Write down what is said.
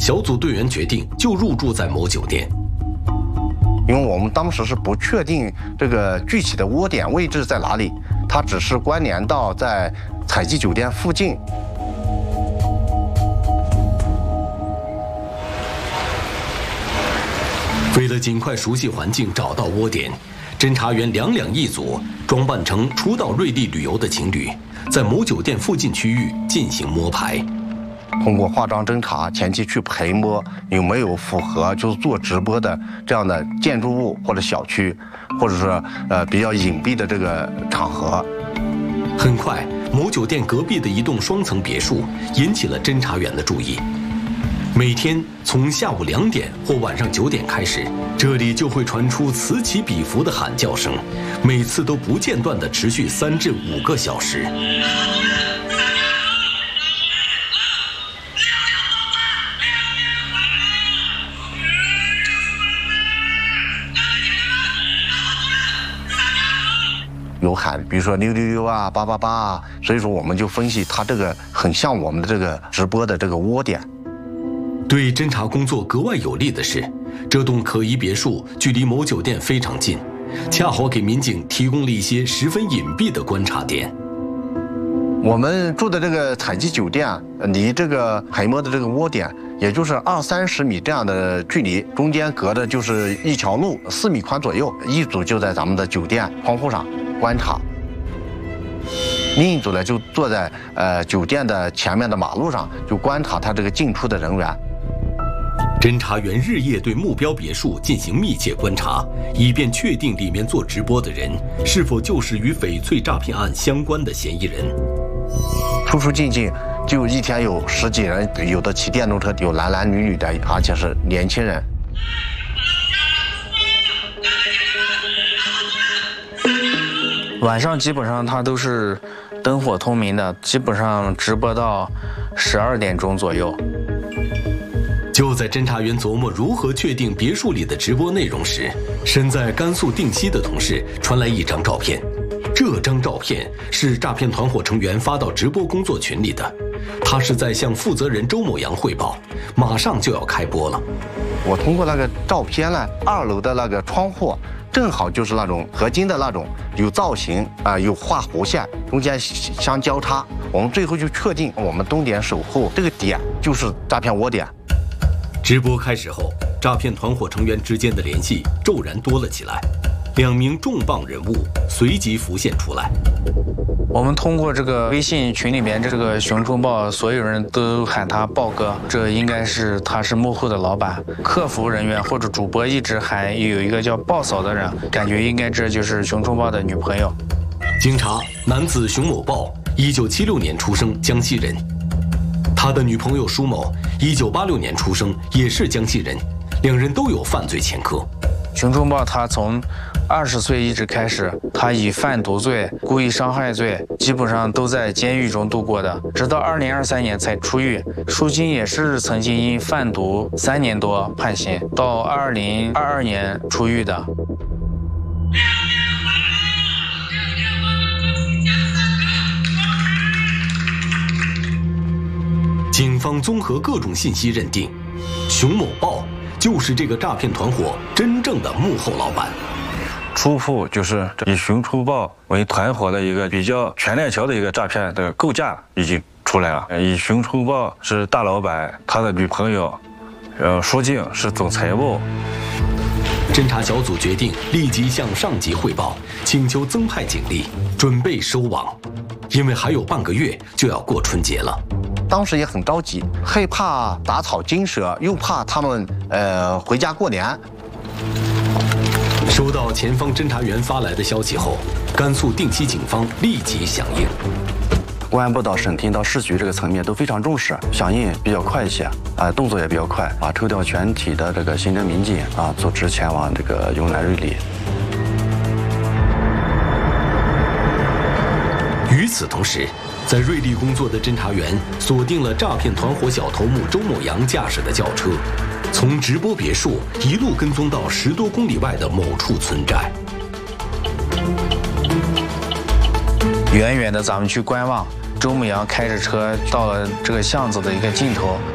小组队员决定就入住在某酒店。 因为我们当时是不确定这个具体的窝点位置在哪里，它只是关联到在采集酒店附近。 为了尽快熟悉环境，找到窝点，侦查员两一组，装扮成初到瑞丽旅游的情侣，在某酒店附近区域进行摸排。 通过化妆侦查，前期去陪摸有没有符合就是做直播的这样的建筑物或者小区，或者是比较隐蔽的这个场合。 很快，某酒店隔壁的一栋双层别墅引起了侦查员的注意。每天从下午2点或晚上9点开始，这里就会传出此起彼伏的喊叫声，每次都不间断地持续3至5个小时。 有喊，比如说666啊、888啊，所以说我们就分析它这个很像我们的这个直播的这个窝点。 对侦查工作格外有利的是，这栋可疑别墅距离某酒店非常近，恰好给民警提供了一些十分隐蔽的观察点。 我们住的这个采集酒店离这个海摸的这个窝点，也就是20-30米这样的距离，中间隔的就是一条路，4米宽左右。一组就在咱们的酒店窗户上观察，另一组呢就坐在酒店的前面的马路上，就观察他这个进出的人员。 侦查员日夜对目标别墅进行密切观察，以便确定里面做直播的人是否就是与翡翠诈骗案相关的嫌疑人。 出出进进，就一天有10几人，有的骑电动车，有男女的，而且是年轻人。 晚上基本上它都是灯火通明的，基本上直播到12点钟左右。 就在侦查员琢磨如何确定别墅里的直播内容时，身在甘肃定西的同事传来一张照片。这张照片是诈骗团伙成员发到直播工作群里的，他是在向负责人周某阳汇报，马上就要开播了。 我通过那个照片呢，2楼的那个窗户正好就是那种合金的那种，有造型啊，有画弧线，中间相交叉。我们最后就确定，我们东点守候这个点就是诈骗窝点。 直播开始后，诈骗团伙成员之间的联系骤然多了起来，2名重磅人物随即浮现出来。 我们通过这个微信群里面这个熊出没，所有人都喊他豹哥，这应该是他是幕后的老板。客服人员或者主播一直喊有一个叫豹嫂的人，感觉应该这就是熊出没的女朋友。 经查，男子熊某豹，1976年出生，江西人。他的女朋友舒某，1986年出生，也是江西人，2人都有犯罪前科。 熊出没他从20岁一直开始，他以贩毒罪、故意伤害罪，基本上都在监狱中度过的，直到2023年才出狱。舒金也是曾经因贩毒3年多判刑，到2022年出狱的。 警方综合各种信息认定，熊某豹就是这个诈骗团伙真正的幕后老板。 初步就是以熊出没为团伙的一个比较全链条的一个诈骗的构架已经出来了。以熊出没是大老板，他的女朋友，舒静是总财务。 侦查小组决定立即向上级汇报，请求增派警力，准备收网，因为还有半个月就要过春节了。 当时也很着急，害怕打草惊蛇，又怕他们回家过年。 收到前方侦查员发来的消息后，甘肃定西警方立即响应。 公安部到省厅到市局这个层面都非常重视，响应比较快一些，动作也比较快，抽调全体的这个刑侦民警组织前往这个云南瑞丽。 与此同时，在瑞丽工作的侦查员锁定了诈骗团伙小头目周某阳驾驶的轿车，从直播别墅一路跟踪到10多公里外的某处村寨。 远远的咱们去观望，周某阳开着车到了这个巷子的一个尽头，